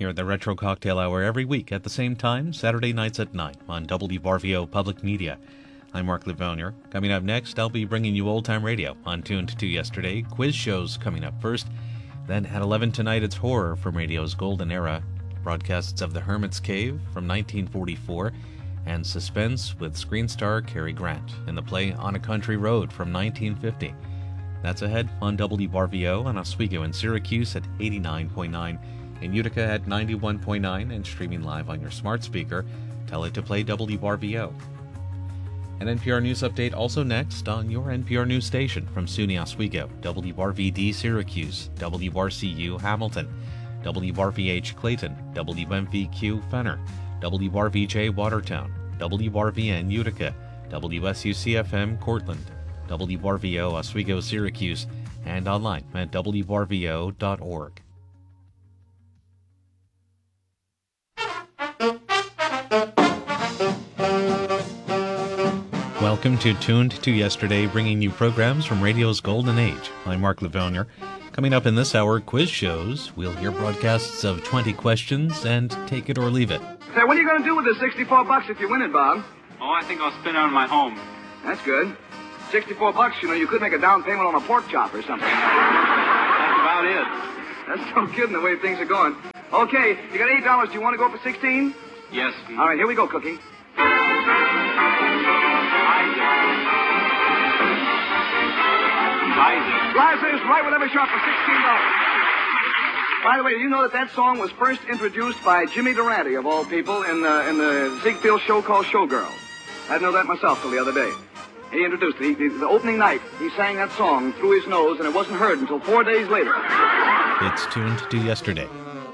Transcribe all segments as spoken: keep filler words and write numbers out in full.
Hear the Retro Cocktail Hour every week at the same time, Saturday nights at nine on W R V O Public Media. I'm Mark Livonier. Coming up next, I'll be bringing you Old Time Radio on Tuned to Yesterday. Quiz shows coming up first. Then at eleven tonight, it's horror from radio's golden era. Broadcasts of The Hermit's Cave from nineteen forty-four. And suspense with screen star Cary Grant in the play On a Country Road from nineteen fifty. That's ahead on W R V O and Oswego in Syracuse at eighty-nine point nine. In Utica at ninety-one point nine and streaming live on your smart speaker. Tell it to play W R V O. An N P R News update also next on your N P R News station from SUNY Oswego, W R V D Syracuse, W R C U Hamilton, W R V H Clayton, W M V Q Fenner, W R V J Watertown, W R V N Utica, W S U C F M Cortland, W R V O Oswego Syracuse, and online at W R V O dot org. Welcome to Tuned to Yesterday, bringing you programs from radio's golden age. I'm Mark Livonier. Coming up in this hour, quiz shows. We'll hear broadcasts of twenty questions and take it or leave it. Say, what are you going to do with the sixty-four bucks if you win it, Bob? Oh, I think I'll spend it on my home. That's good. sixty-four bucks, you know, you could make a down payment on a pork chop or something. That's about it. That's no kidding the way things are going. Okay, you got eight dollars. Do you want to go for sixteen? Yes. All right, here we go, Cookie. Liza is right with every shot for sixteen dollars. By the way, do you know that that song was first introduced by Jimmy Durante, of all people, in, uh, in the Ziegfeld show called Showgirl? I didn't know that myself till the other day. He introduced it. He, he, the opening night, he sang that song through his nose, and it wasn't heard until four days later. It's Tuned to Yesterday.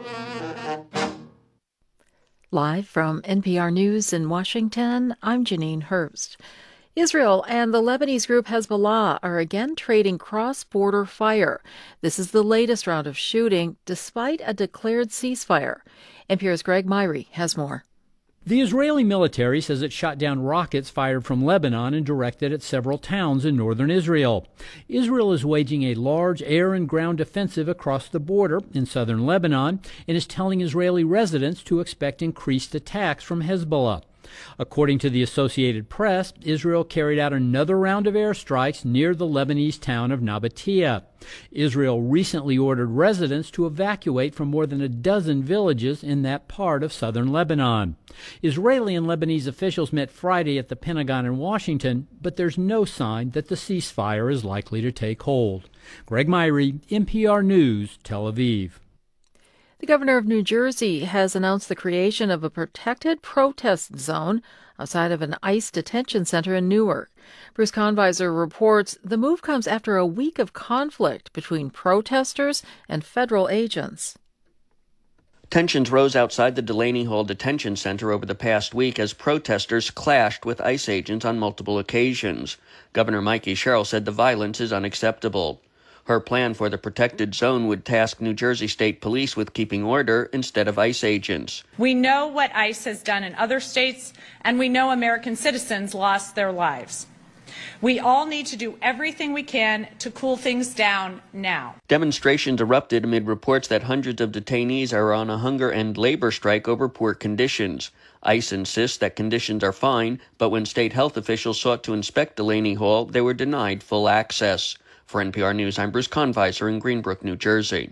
Live from N P R News in Washington, I'm Janine Herbst. Israel and the Lebanese group Hezbollah are again trading cross-border fire. This is the latest round of shooting, despite a declared ceasefire. N P R's Greg Myrie has more. The Israeli military says it shot down rockets fired from Lebanon and directed at several towns in northern Israel. Israel is waging a large air and ground offensive across the border in southern Lebanon and is telling Israeli residents to expect increased attacks from Hezbollah. According to the Associated Press, Israel carried out another round of airstrikes near the Lebanese town of Nabatea. Israel recently ordered residents to evacuate from more than a dozen villages in that part of southern Lebanon. Israeli and Lebanese officials met Friday at the Pentagon in Washington, but there's no sign that the ceasefire is likely to take hold. Greg Myrie, N P R News, Tel Aviv. The governor of New Jersey has announced the creation of a protected protest zone outside of an ICE detention center in Newark. Bruce Conviser reports the move comes after a week of conflict between protesters and federal agents. Tensions rose outside the Delaney Hall Detention Center over the past week as protesters clashed with ICE agents on multiple occasions. Governor Mikey Sherrill said the violence is unacceptable. Her plan for the protected zone would task New Jersey State Police with keeping order instead of ICE agents. We know what ICE has done in other states, and we know American citizens lost their lives. We all need to do everything we can to cool things down now. Demonstrations erupted amid reports that hundreds of detainees are on a hunger and labor strike over poor conditions. ICE insists that conditions are fine, but when state health officials sought to inspect Delaney Hall, they were denied full access. For N P R News, I'm Bruce Conviser in Greenbrook, New Jersey.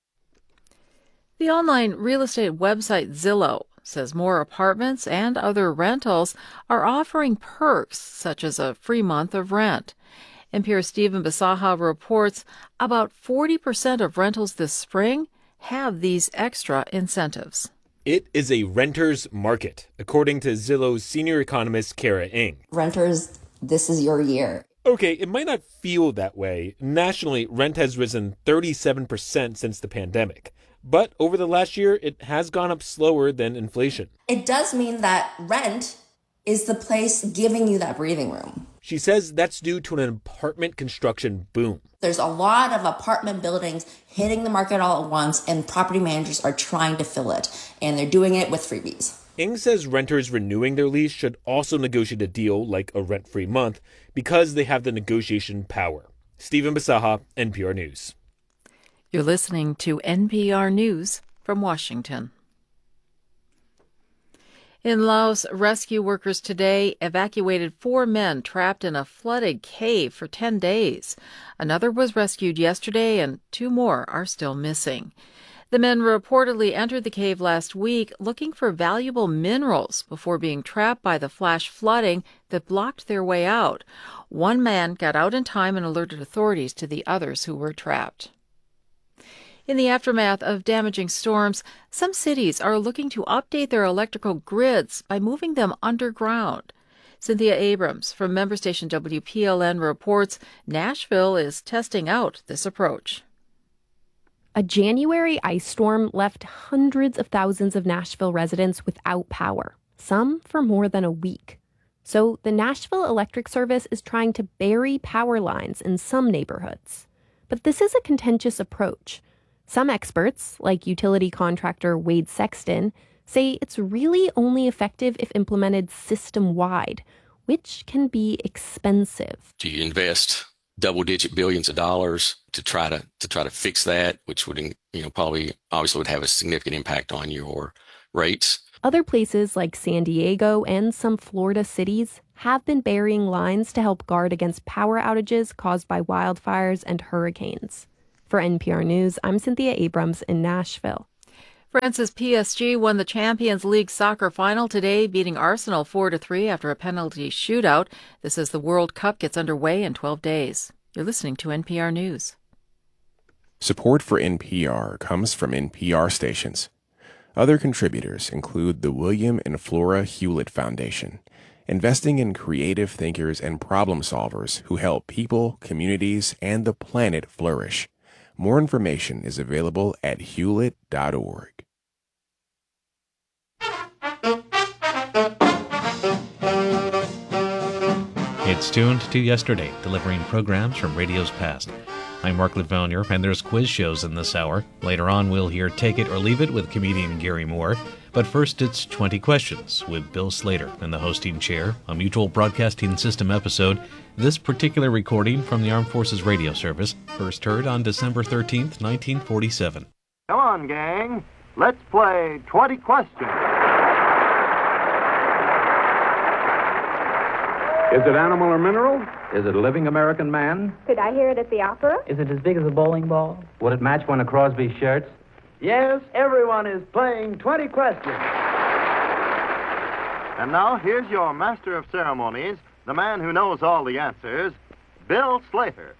The online real estate website Zillow says more apartments and other rentals are offering perks such as a free month of rent. N P R's Stephen Bisaha reports about forty percent of rentals this spring have these extra incentives. It is a renter's market, according to Zillow's senior economist Kara Ng. Renters, this is your year. Okay, it might not feel that way. Nationally, rent has risen thirty-seven percent since the pandemic. But over the last year, it has gone up slower than inflation. It does mean that rent is the place giving you that breathing room. She says that's due to an apartment construction boom. There's a lot of apartment buildings hitting the market all at once, and property managers are trying to fill it, and they're doing it with freebies. Ng says renters renewing their lease should also negotiate a deal like a rent-free month because they have the negotiation power. Stephen Bisaha, N P R News. You're listening to N P R News from Washington. In Laos, rescue workers today evacuated four men trapped in a flooded cave for ten days. Another was rescued yesterday, and two more are still missing. The men reportedly entered the cave last week looking for valuable minerals before being trapped by the flash flooding that blocked their way out. One man got out in time and alerted authorities to the others who were trapped. In the aftermath of damaging storms, some cities are looking to update their electrical grids by moving them underground. Cynthia Abrams from member station W P L N reports Nashville is testing out this approach. A January ice storm left hundreds of thousands of Nashville residents without power, some for more than a week. So the Nashville Electric Service is trying to bury power lines in some neighborhoods. But this is a contentious approach. Some experts, like utility contractor Wade Sexton, say it's really only effective if implemented system-wide, which can be expensive. Do you invest double-digit billions of dollars to try to to try to fix that, which would, you know, probably obviously would have a significant impact on your rates? Other places like San Diego and some Florida cities have been burying lines to help guard against power outages caused by wildfires and hurricanes. For N P R News, I'm Cynthia Abrams in Nashville. France's P S G won the Champions League soccer final today, beating Arsenal four to three after a penalty shootout. This as the World Cup gets underway in twelve days. You're listening to N P R News. Support for N P R comes from N P R stations. Other contributors include the William and Flora Hewlett Foundation, investing in creative thinkers and problem solvers who help people, communities, and the planet flourish. More information is available at hewlett dot org. It's Tuned to Yesterday, delivering programs from radio's past. I'm Mark Livonier, and there's quiz shows in this hour. Later on, we'll hear Take It or Leave It with comedian Gary Moore. But first, it's twenty Questions with Bill Slater in the hosting chair, a Mutual Broadcasting System episode. This particular recording from the Armed Forces Radio Service, first heard on December thirteenth, nineteen forty-seven. Come on, gang. Let's play twenty Questions. Is it animal or mineral? Is it a living American man? Could I hear it at the opera? Is it as big as a bowling ball? Would it match one of Crosby's shirts? Yes, everyone is playing twenty Questions. And now, here's your master of ceremonies, the man who knows all the answers, Bill Slater.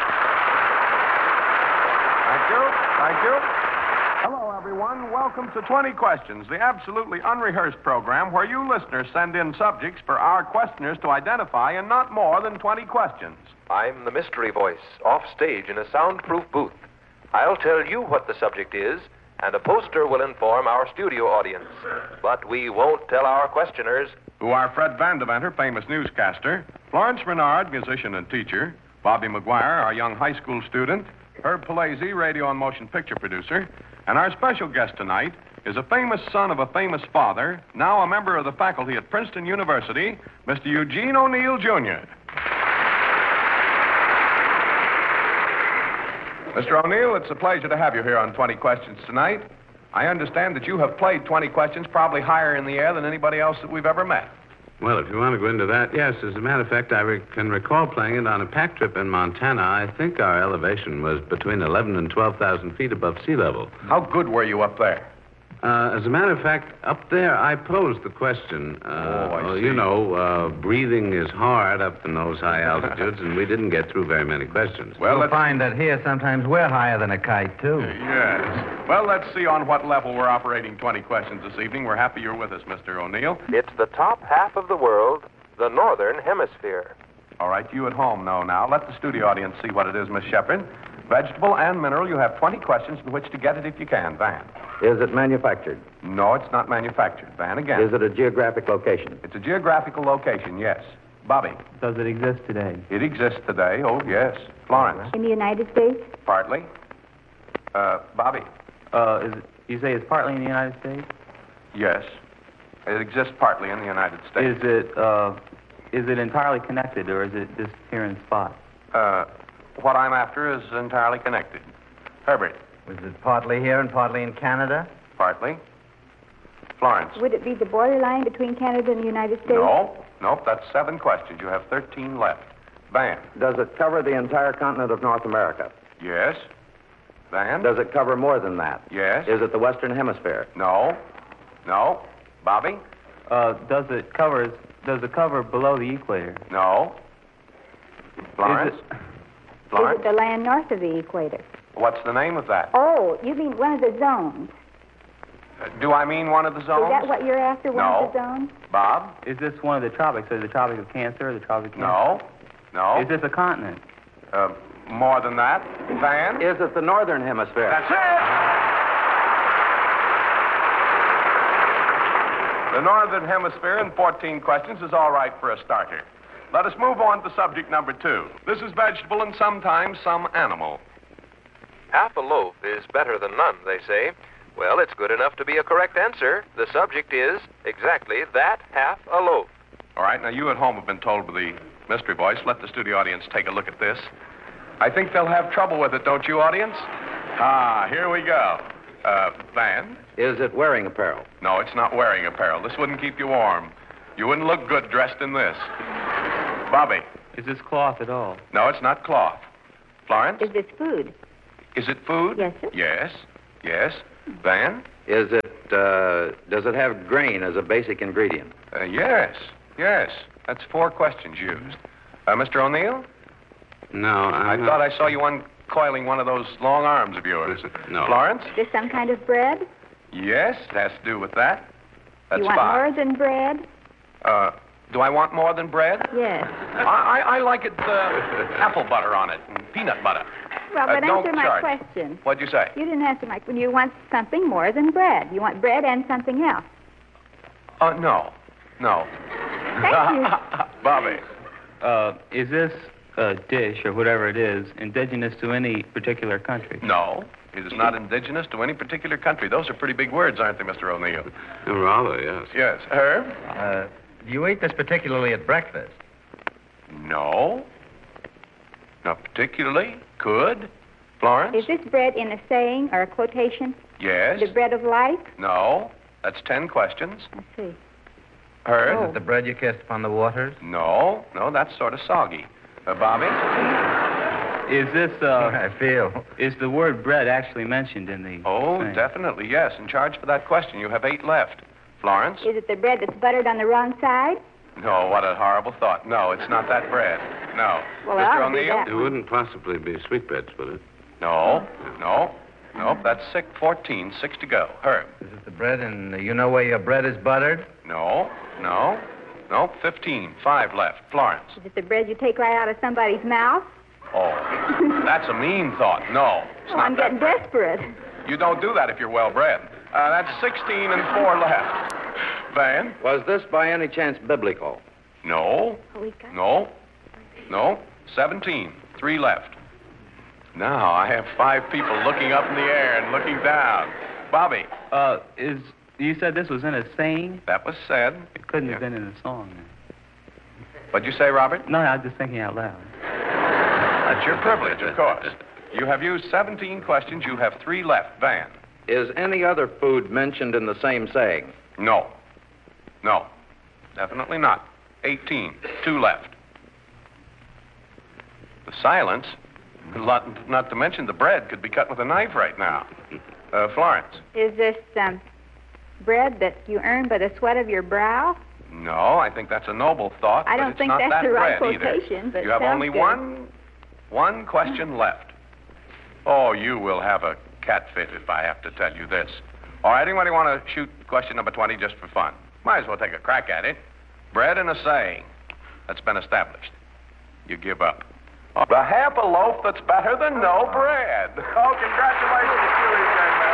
Thank you. Thank you. Hello, everyone. Welcome to twenty Questions, the absolutely unrehearsed program where you listeners send in subjects for our questioners to identify in not more than twenty questions. I'm the mystery voice, off stage in a soundproof booth. I'll tell you what the subject is, and a poster will inform our studio audience. But we won't tell our questioners who are Fred Vandeventer, famous newscaster, Florence Renard, musician and teacher, Bobby McGuire, our young high school student, Herb Palazzi, radio and motion picture producer, and our special guest tonight is a famous son of a famous father, now a member of the faculty at Princeton University, Mister Eugene O'Neill, Junior Mister O'Neill, it's a pleasure to have you here on twenty Questions tonight. I understand that you have played twenty Questions probably higher in the air than anybody else that we've ever met. Well, if you want to go into that, yes. As a matter of fact, I re- can recall playing it on a pack trip in Montana. I think our elevation was between eleven and twelve thousand feet above sea level. How good were you up there? Uh, as a matter of fact, up there, I posed the question. Uh, oh, I well, see. You know, uh, breathing is hard up in those high altitudes, and we didn't get through very many questions. Well, we'll find that here sometimes we're higher than a kite, too. Yes. Well, let's see on what level we're operating twenty Questions this evening. We're happy you're with us, Mister O'Neill. it's the top half of the world, the northern hemisphere. All right, you at home know now. Let the studio audience see what it is, Miss Shepard. Vegetable and mineral, you have twenty questions in which to get it if you can. Van. Is it manufactured? No, it's not manufactured. Van again. Is it a geographic location? It's a geographical location, yes. Bobby. Does it exist today? It exists today, oh, yes. Florence. In the United States? Partly. Uh, Bobby. Uh, is it, you say it's partly in the United States? Yes. It exists partly in the United States. Is it, uh, is it entirely connected, or is it just here in spots? Uh, what I'm after is entirely connected. Herbert. Is it partly here and partly in Canada? Partly. Florence. Would it be the borderline between Canada and the United States? No. Nope, that's seven questions. You have thirteen left. Van. Does it cover the entire continent of North America? Yes. Van. Does it cover more than that? Yes. Is it the Western Hemisphere? No. No. Bobby? Uh, does it cover does it cover below the equator? No. Florence? Is it, Florence? Is it the land north of the equator? What's the name of that? Oh, you mean one of the zones? Uh, do I mean one of the zones? Is that what you're after, one No. of the zones? Bob? is this one of the tropics? Is it the Tropic of Cancer or the Tropic of No. No. Is this a continent? Uh, more than that. Van? Is it the Northern Hemisphere? That's it! The Northern Hemisphere in fourteen questions is all right for a starter. Let us move on to subject number two. This is vegetable and sometimes some animal. Half a loaf is better than none, they say. Well, it's good enough to be a correct answer. The subject is exactly that half a loaf. All right, now you at home have been told by the mystery voice. Let the studio audience take a look at this. I think they'll have trouble with it, don't you, audience? Ah, here we go. Uh, Van? Is it wearing apparel? No, it's not wearing apparel. This wouldn't keep you warm. You wouldn't look good dressed in this. Bobby? Is this cloth at all? No, it's not cloth. Florence? Is this food? Is it food? Yes, sir. Yes. Yes. Van? Is it, uh, does it have grain as a basic ingredient? Uh, yes. Yes. That's four questions used. Uh, Mister O'Neill? No, I I'm thought not. I saw you uncoiling one of those long arms of yours. No. Florence? Is this some kind of bread? Yes, it has to do with that. That's you want five. more than bread? Uh, do I want more than bread? Yes. I, I, I like it, uh, apple butter on it and peanut butter. Well, Uh, but don't answer my charge. question. What'd you say? You didn't answer my question. You want something more than bread. You want bread and something else. Uh, no. No. Thank you. Bobby. Uh, is this uh, dish or whatever it is indigenous to any particular country? No. It is not indigenous to any particular country. Those are pretty big words, aren't they, Mister O'Neill? Rather, yes. Yes. Herb? Uh, do you eat this particularly at breakfast? No. Not particularly. Could. Florence? Is this bread in a saying or a quotation? Yes. The bread of life? No. That's ten questions. I see. Herb? Is it the bread you kissed upon the waters? No. No, that's sort of soggy. Uh, Bobby? Is this, uh... I feel. Is the word bread actually mentioned in the... Oh, thing? definitely, yes. In charge for that question. You have eight left. Florence? Is it the bread that's buttered on the wrong side? No, what a horrible thought. No, it's not that bread. No. Well, it Mister ought to be O'Neill? that It wouldn't possibly be sweetbreads, would it? No. No. Nope, that's six, fourteen. Six to go. Herb? Is it the bread and you know where your bread is buttered? No. No. Nope, fifteen. Five left. Florence? Is it the bread you take right out of somebody's mouth? Oh, that's a mean thought. No. It's Oh, not I'm that getting bread. desperate. You don't do that if you're well bred. Uh, that's sixteen and four left. Van? Was this by any chance biblical? No. Oh, we got No. No. Seventeen. Three left. Now I have five people looking up in the air and looking down. Bobby? Uh, is... You said this was in a saying? That was said. It couldn't Yeah. have been in a song. What'd you say, Robert? No, I was just thinking out loud. That's your privilege, of course. You have used seventeen questions. You have three left. Van? Is any other food mentioned in the same saying? No. No. Definitely not. eighteen. Two left. The silence, not, not to mention the bread, could be cut with a knife right now. Uh, Florence? Is this um, bread that you earn by the sweat of your brow? No, I think that's a noble thought. I but don't it's think not that's that the right bread either. quotation, but You have sounds only good. one, one question left. Oh, you will have a cat fit if I have to tell you this. All right, anybody want to shoot question number twenty just for fun? Might as well take a crack at it. Bread and a saying. That's been established. You give up. Oh, the half a loaf that's better than no bread. Oh, congratulations to you, young man.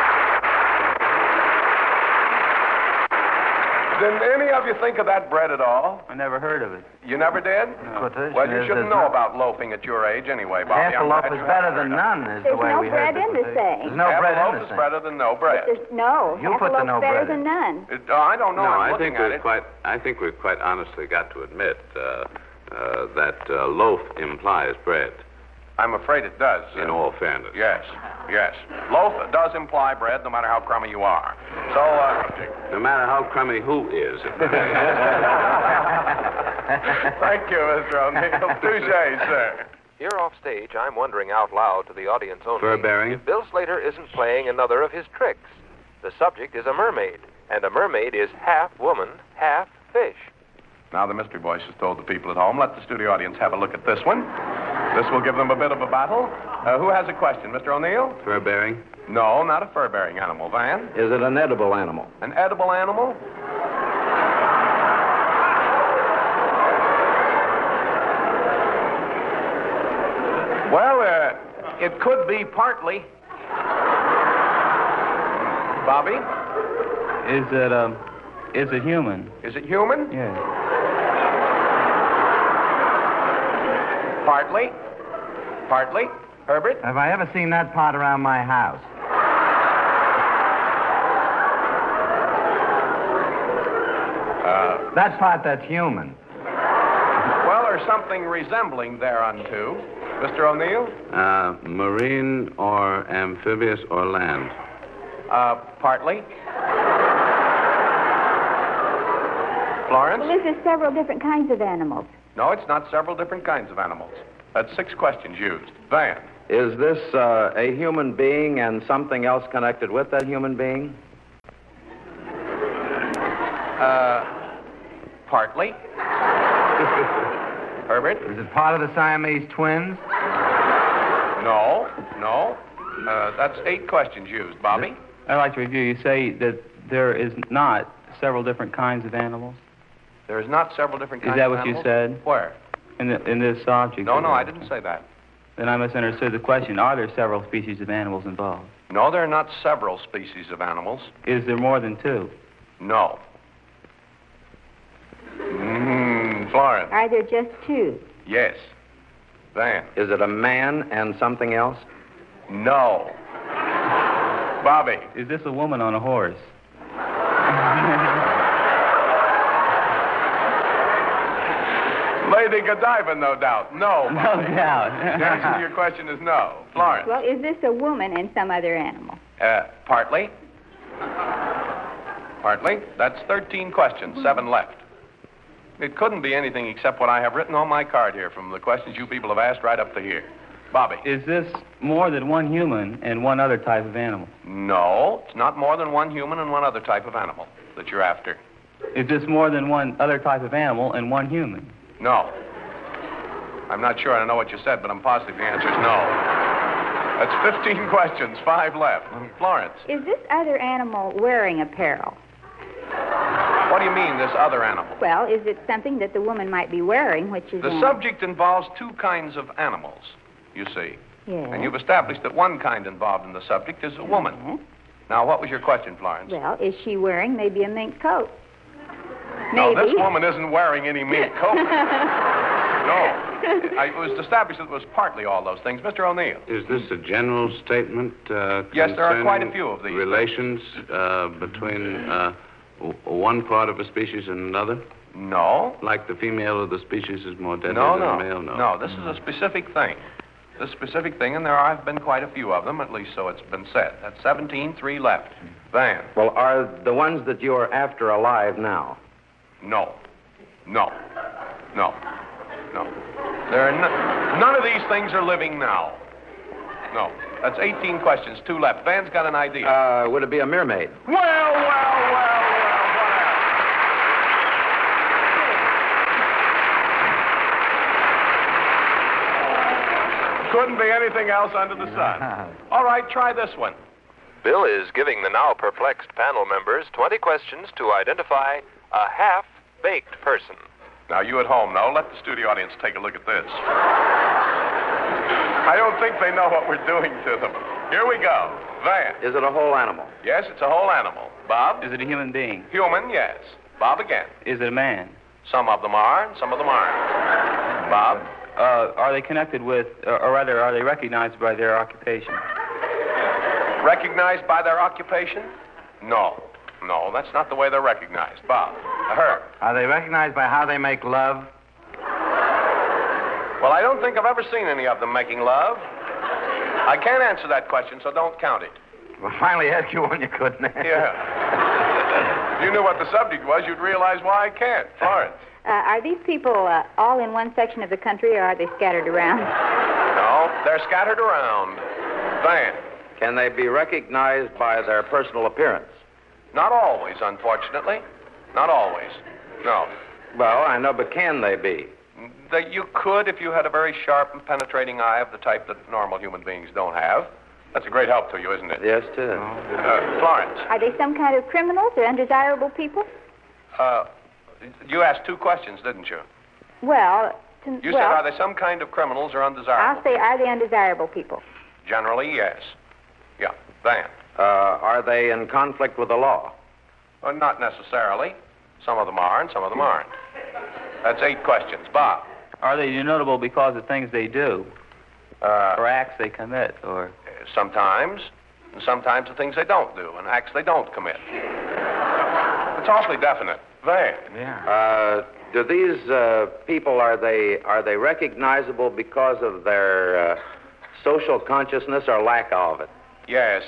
Didn't any of you think of that bread at all? I never heard of it. You never did? No. Well, you shouldn't know about loafing at your age anyway, Bobby. Half a I'm loaf glad is you better haven't than heard none, is There's the way no we bread heard in the the saying. There's no Half bread a loaf in the is saying. better than no bread. There's, no. You half put a the loaf's no better bread in. than none. It, oh, I don't know. No, I'm I looking think at we've it. quite. I think we've quite honestly got to admit uh, uh, that uh, loaf implies bread. I'm afraid it does. In all fairness. Yes, yes. Loaf does imply bread, no matter how crummy you are. So, uh... No matter how crummy who is. Thank you, Mister O'Neill. Touche, sir. Here off stage, I'm wondering out loud to the audience only Fur-bearing? if Bill Slater isn't playing another of his tricks. The subject is a mermaid, and a mermaid is half woman, half fish. Now the mystery voice has told the people at home. Let the studio audience have a look at this one. This will give them a bit of a battle. Uh, who has a question? Mister O'Neill? Fur-bearing? No, not a fur-bearing animal. Van? Is it an edible animal? An edible animal? Well, uh, it could be partly. Bobby? Is it, um, is it human? Is it human? Yeah. Partly. Partly. Herbert? Have I ever seen that pot around my house? Uh, that pot that's human. Well, or something resembling thereunto. Mister O'Neill? Uh, marine or amphibious or land? Uh, partly. Florence? Well, is there several different kinds of animals? No, it's not several different kinds of animals. That's six questions used. Van? Is this uh, a human being and something else connected with that human being? Uh, partly. Herbert? Is it part of the Siamese twins? No, no. Uh, that's eight questions used. Bobby? I'd like to review. You say that there is not several different kinds of animals? There is not several different kinds Is that of what animals? you said? Where? In, the, in this object? No, no, I didn't say that. Then I misunderstood the question. Are there several species of animals involved? No, there are not several species of animals. Is there more than two? No. Mm, Florence? Are there just two? Yes. Van? Is it a man and something else? No. Bobby? Is this a woman on a horse? Lady Godiva, no doubt. No, Bobby. No doubt. The answer to your question is no. Florence? Well, is this a woman and some other animal? Uh, partly. Partly. That's thirteen questions, seven left. It couldn't be anything except what I have written on my card here from the questions you people have asked right up to here. Bobby? Is this more than one human and one other type of animal? No, it's not more than one human and one other type of animal that you're after. Is this more than one other type of animal and one human? No. I'm not sure I know what you said, but I'm positive the answer is no. That's fifteen questions, five left. Florence? Is this other animal wearing apparel? What do you mean, this other animal? Well, is it something that the woman might be wearing, which is... The in... subject involves two kinds of animals, you see. Yes. And you've established that one kind involved in the subject is a woman. Mm-hmm. Now, what was your question, Florence? Well, is she wearing maybe a mink coat? No, Maybe. this woman isn't wearing any mink coat. No. I, it was established that it was partly all those things. Mister O'Neill. Is this a general statement? Uh, Yes, there are quite a concerning few of these. Relations uh, between uh, w- one part of a species and another? No. Like the female of the species is more deadly No, than no. the male? No. No, this is a specific thing. This specific thing, and there have been quite a few of them, at least so it's been said. That's seventeen, three left. Van. Well, are the ones that you're after alive now? No. No. No. No. There are no, none of these things are living now. No. That's eighteen questions, two left. Van's got an idea. Uh, would it be a mermaid? Well, well, well, well, what else? Couldn't be anything else under the sun. All right, try this one. Bill is giving the now perplexed panel members twenty questions to identify a half-baked person. Now, you at home know, let the studio audience take a look at this. I don't think they know what we're doing to them. Here we go. Van. Is it a whole animal? Yes, it's a whole animal. Bob? Is it a human being? Human, yes. Bob again. Is it a man? Some of them are, and some of them aren't. Bob? Uh, are they connected with, or, or rather, are they recognized by their occupation? Recognized by their occupation? No. No, that's not the way they're recognized. Bob? Her? Are they recognized by how they make love? Well, I don't think I've ever seen any of them making love. I can't answer that question, so don't count it. Well, finally ask you one you couldn't answer. Yeah. If you knew what the subject was, you'd realize why I can't. Florence. Uh, are these people uh, all in one section of the country, or are they scattered around? No, they're scattered around. Van. Can they be recognized by their personal appearance? Not always, unfortunately. Not always. No. Well, I know, but can they be? That you could if you had a very sharp and penetrating eye of the type that normal human beings don't have. That's a great help to you, isn't it? Yes, it is. Uh, Florence. Are they some kind of criminals or undesirable people? Uh, you asked two questions, didn't you? Well, to, You well, said, are they some kind of criminals or undesirable? I'll say, are they undesirable people? Generally, yes. Yeah. Van. Uh, are they in conflict with the law? Well, not necessarily. Some of them are and some of them aren't. That's eight questions. Bob. Are they notable because of things they do? Uh, or acts they commit? Or Sometimes. And sometimes the things they don't do and acts they don't commit. It's awfully definite. Van. Yeah. Uh, do these uh, people, are they are they recognizable because of their uh, social consciousness or lack of it? Yes.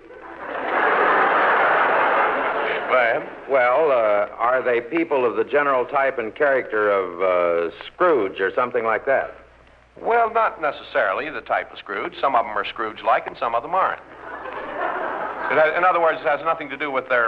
Van. Well, uh, are they people of the general type and character of uh, Scrooge or something like that? Well, not necessarily the type of Scrooge. Some of them are Scrooge-like and some of them aren't. It has, in other words, it has nothing to do with their